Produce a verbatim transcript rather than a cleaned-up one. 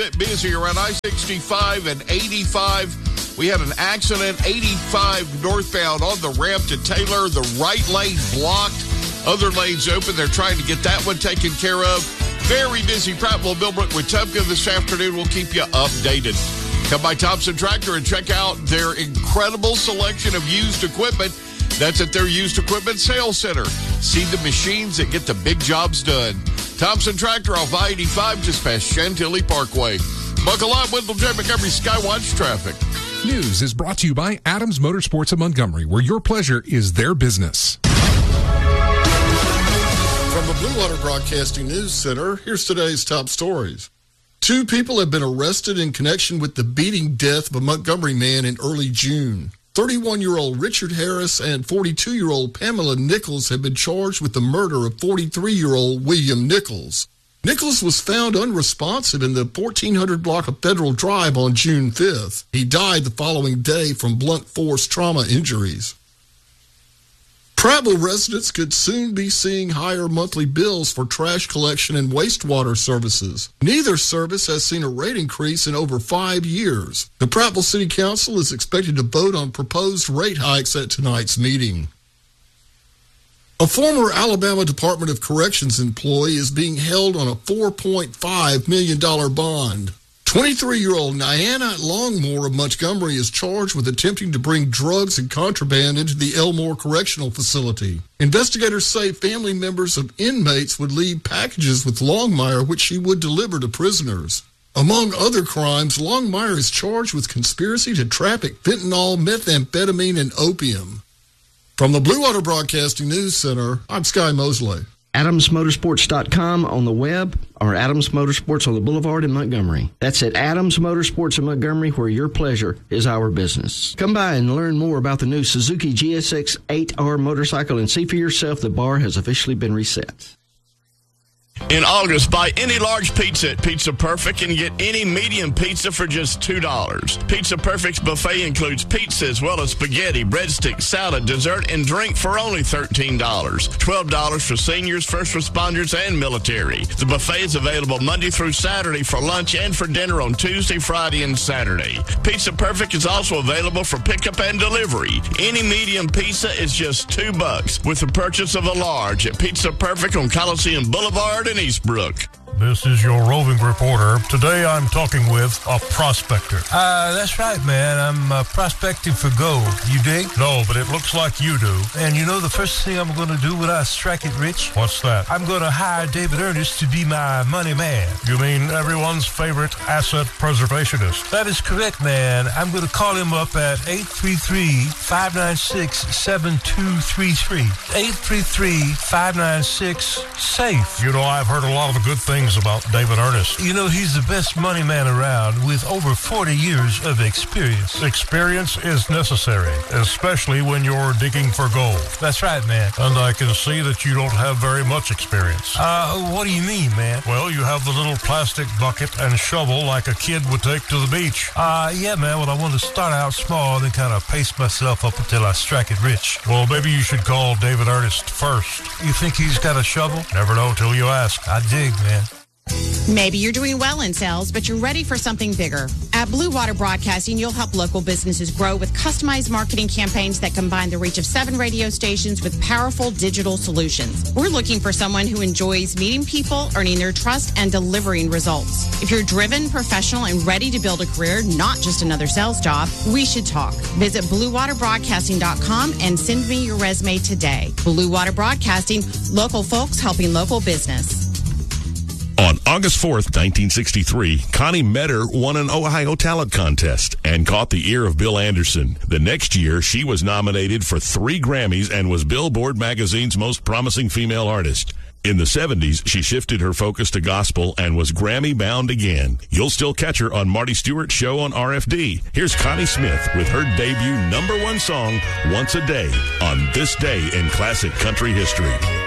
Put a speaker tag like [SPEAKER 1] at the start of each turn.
[SPEAKER 1] bit busy around I sixty-five and eighty-five. We had an accident, eighty-five northbound on the ramp to Taylor. The right lane blocked. Other lanes open. They're trying to get that one taken care of. Very busy Prattville Millbrook Wetumpka this afternoon. We'll keep you updated. Come by Thompson Tractor and check out their incredible selection of used equipment. That's at their used equipment sales center. See the machines that get the big jobs done. Thompson Tractor off I eighty-five just past Chantilly Parkway. Buckle up, Wendell J. Montgomery Skywatch traffic.
[SPEAKER 2] News is brought to you by Adams Motorsports of Montgomery, where your pleasure is their business.
[SPEAKER 3] From the Blue Water Broadcasting News Center, here's today's top stories. Two people have been arrested in connection with the beating death of a Montgomery man in early June. thirty-one-year-old Richard Harris and forty-two-year-old Pamela Nichols have been charged with the murder of forty-three-year-old William Nichols. Nichols was found unresponsive in the fourteen hundred block of Federal Drive on June fifth. He died the following day from blunt force trauma injuries. Prattville residents could soon be seeing higher monthly bills for trash collection and wastewater services. Neither service has seen a rate increase in over five years. The Prattville City Council is expected to vote on proposed rate hikes at tonight's meeting. A former Alabama Department of Corrections employee is being held on a four point five million dollars bond. twenty-three-year-old Nyanna Longmore of Montgomery is charged with attempting to bring drugs and contraband into the Elmore Correctional Facility. Investigators say family members of inmates would leave packages with Longmire, which she would deliver to prisoners. Among other crimes, Longmire is charged with conspiracy to traffic fentanyl, methamphetamine, and opium. From the Blue Water Broadcasting News Center, I'm Sky Mosley.
[SPEAKER 4] Adams Motorsports dot com on the web or Adams Motorsports on the Boulevard in Montgomery. That's at Adams Motorsports in Montgomery, where your pleasure is our business. Come by and learn more about the new Suzuki G S X eight R motorcycle and see for yourself the bar has officially been reset.
[SPEAKER 5] In August, buy any large pizza at Pizza Perfect and get any medium pizza for just two dollars. Pizza Perfect's buffet includes pizza as well as spaghetti, breadsticks, salad, dessert, and drink for only thirteen dollars. twelve dollars for seniors, first responders, and military. The buffet is available Monday through Saturday for lunch and for dinner on Tuesday, Friday, and Saturday. Pizza Perfect is also available for pickup and delivery. Any medium pizza is just two bucks with the purchase of a large at Pizza Perfect on Coliseum Boulevard in Eastbrook.
[SPEAKER 6] This is your roving reporter. Today I'm talking with a prospector.
[SPEAKER 7] Uh, that's right, man. I'm uh, prospecting for gold. You dig?
[SPEAKER 6] No, but it looks like you do.
[SPEAKER 7] And you know the first thing I'm going to do when I strike it rich?
[SPEAKER 6] What's that?
[SPEAKER 7] I'm going to hire David Ernest to be my money man.
[SPEAKER 6] You mean everyone's favorite asset preservationist?
[SPEAKER 7] That is correct, man. I'm going to call him up at eight three three, five nine six, seven two three three. eight three three, five nine six, SAFE.
[SPEAKER 6] You know, I've heard a lot of the good things about David Ernest.
[SPEAKER 7] You know, he's the best money man around with over forty years of experience.
[SPEAKER 6] Experience is necessary, especially when you're digging for gold.
[SPEAKER 7] That's right, man.
[SPEAKER 6] And I can see that you don't have very much experience.
[SPEAKER 7] Uh, what do you mean, man?
[SPEAKER 6] Well, you have the little plastic bucket and shovel like a kid would take to the beach.
[SPEAKER 7] Uh, yeah, man. Well, I want to start out small and then kind of pace myself up until I strike it rich.
[SPEAKER 6] Well, maybe you should call David Ernest first.
[SPEAKER 7] You think he's got a shovel?
[SPEAKER 6] Never know till you ask.
[SPEAKER 7] I dig, man.
[SPEAKER 8] Maybe you're doing well in sales, but you're ready for something bigger. At Blue Water Broadcasting, you'll help local businesses grow with customized marketing campaigns that combine the reach of seven radio stations with powerful digital solutions. We're looking for someone who enjoys meeting people, earning their trust, and delivering results. If you're driven, professional, and ready to build a career, not just another sales job, we should talk. Visit blue water broadcasting dot com and send me your resume today. Blue Water Broadcasting, local folks helping local business.
[SPEAKER 9] On August fourth, nineteen sixty-three, Connie Metter won an Ohio Talent Contest and caught the ear of Bill Anderson. The next year, she was nominated for three Grammys and was Billboard magazine's most promising female artist. In the seventies, she shifted her focus to gospel and was Grammy-bound again. You'll still catch her on Marty Stewart's show on R F D. Here's Connie Smith with her debut number one song, Once a Day, on This Day in Classic Country History.